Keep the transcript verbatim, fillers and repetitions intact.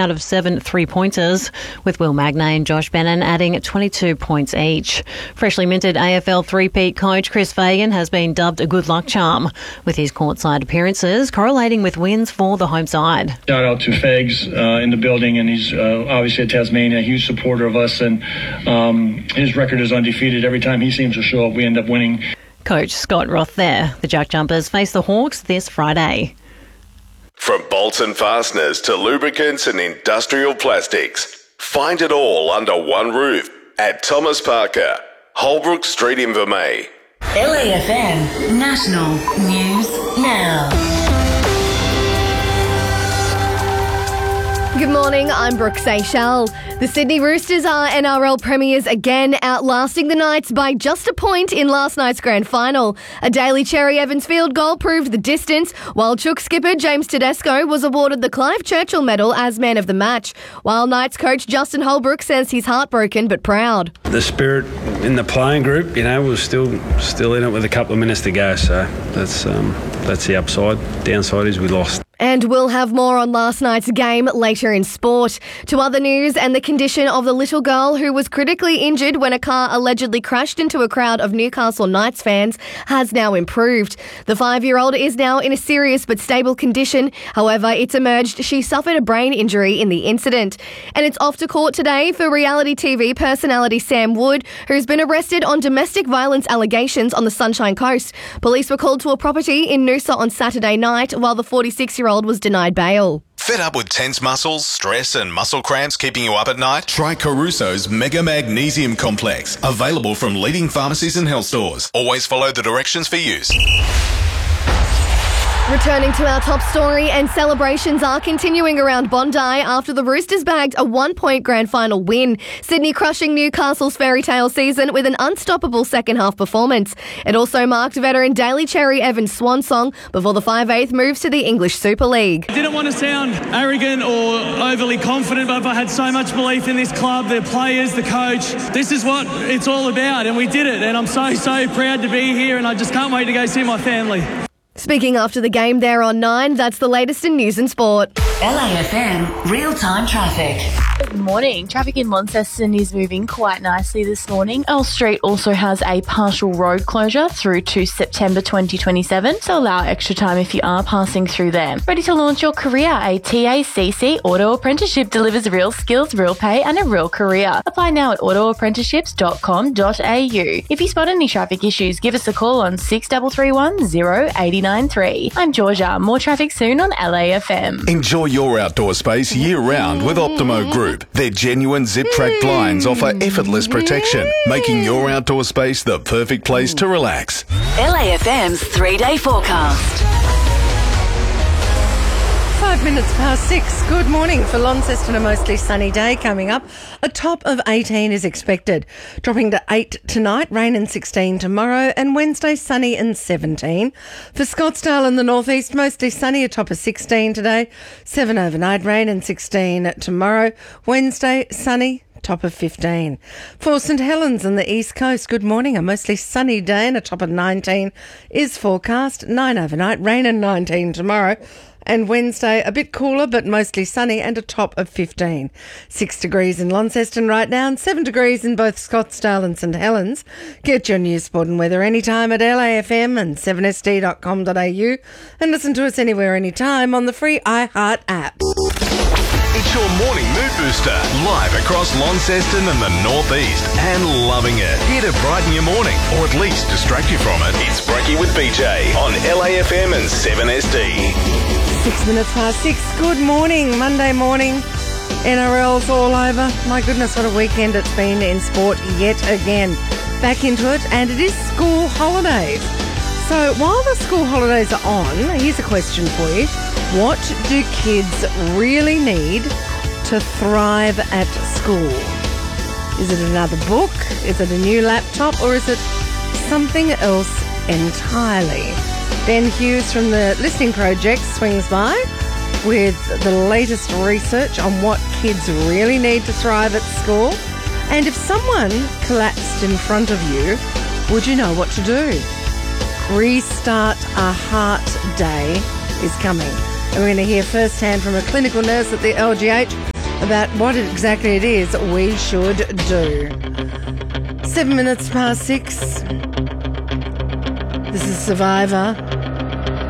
out of seven three-pointers, with Will Magnay and Josh Bennon adding twenty-two points each. Freshly minted A F L three-peat coach Chris Fagan has been dubbed a good luck charm, with his courtside appearances correlating with wins for the home side. Shout out to Fags uh, in the building, and he's uh, obviously a Tasmania, a huge supporter of us, and um, his record is undefeated. Every time he seems to show up, we end up winning. Coach Scott Roth there. The Jack Jumpers face the Hawks this Friday. From bolts and fasteners to lubricants and industrial plastics, find it all under one roof at Thomas Parker, Holbrook Street, Invermay. L A F M National News Now. Good morning, I'm Brooke Seychelles. The Sydney Roosters are N R L premiers again, outlasting the Knights by just a point in last night's grand final. A Daly Cherry Evans field goal proved the distance, while Chook skipper James Tedesco was awarded the Clive Churchill Medal as man of the match, while Knights coach Justin Holbrook says he's heartbroken but proud. The spirit in the playing group, you know, was still still in it with a couple of minutes to go, so that's um, that's the upside. Downside is we lost. And we'll have more on last night's game later in sport. To other news, and the condition of the little girl who was critically injured when a car allegedly crashed into a crowd of Newcastle Knights fans has now improved. The five-year-old is now in a serious but stable condition. However, it's emerged she suffered a brain injury in the incident. And it's off to court today for reality T V personality Sam Wood, who's been arrested on domestic violence allegations on the Sunshine Coast. Police were called to a property in Noosa on Saturday night, while the forty-six-year-old was denied bail. Fed up with tense muscles, stress and muscle cramps keeping you up at night? Try Caruso's Mega Magnesium Complex. Available from leading pharmacies and health stores. Always follow the directions for use. Returning to our top story, and celebrations are continuing around Bondi after the Roosters bagged a one-point grand final win. Sydney crushing Newcastle's fairy tale season with an unstoppable second-half performance. It also marked veteran Daly Cherry Evans' swan song before the five eighth moves to the English Super League. I didn't want to sound arrogant or overly confident, but I had so much belief in this club, their players, the coach. This is what it's all about, and we did it. And I'm so, so proud to be here, and I just can't wait to go see my family. Speaking after the game there on nine, that's the latest in news and sport. L A F M real-time traffic. Good morning. Traffic in Launceston is moving quite nicely this morning. Earl Street also has a partial road closure through to September twenty twenty-seven, so allow extra time if you are passing through there. Ready to launch your career? A T A C C Auto Apprenticeship delivers real skills, real pay and a real career. Apply now at auto apprenticeships dot com dot a u. If you spot any traffic issues, give us a call on six three three one, zero eight nine three. I'm Georgia. More traffic soon on L A F M. Enjoy your outdoor space year-round with Optimo Group. Their genuine zip-track blinds offer effortless protection, making your outdoor space the perfect place to relax. L A F M's three-day forecast. Five minutes past six. Good morning. For Launceston, a mostly sunny day coming up. A top of eighteen is expected. Dropping to eight tonight, rain and sixteen tomorrow, and Wednesday sunny and seventeen. For Scottsdale and the northeast, mostly sunny, a top of sixteen today. seven overnight, rain and sixteen tomorrow. Wednesday sunny, top of fifteen. For St Helens and the east coast, good morning. A mostly sunny day and a top of nineteen is forecast. nine overnight, rain and nineteen tomorrow. And Wednesday, a bit cooler but mostly sunny and a top of fifteen. Six degrees in Launceston right now and seven degrees in both Scottsdale and St Helens. Get your news, sport and weather anytime at L A F M and seven S D dot com dot a u and listen to us anywhere, anytime on the free iHeart app. It's your morning mood booster, live across Launceston and the northeast, and loving it. Here to brighten your morning, or at least distract you from it. It's Brekkie with B J on L A F M and seven S D. Six minutes past six. Good morning. Monday morning. N R L's all over. My goodness, what a weekend it's been in sport yet again. Back into it, and it is school holidays. So while the school holidays are on, here's a question for you. What do kids really need to thrive at school? Is it another book? Is it a new laptop? Or is it something else entirely? Ben Hughes from the Listening Project swings by with the latest research on what kids really need to thrive at school. And if someone collapsed in front of you, would you know what to do? Restart a Heart Day is coming. And we're going to hear firsthand from a clinical nurse at the L G H about what exactly it is we should do. Seven minutes past six. This is Survivor.